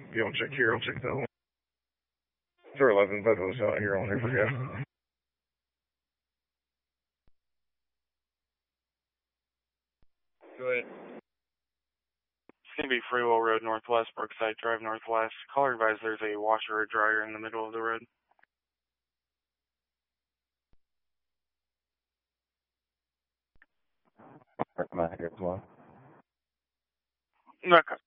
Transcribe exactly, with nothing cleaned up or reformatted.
You don't check here, I'll check that one. four eleven, both of us out here on there for you. Go ahead. It's going to be Freewell Road Northwest, Brookside Drive Northwest. Caller advised there's a washer or dryer in the middle of the road. Am I here as well? Okay.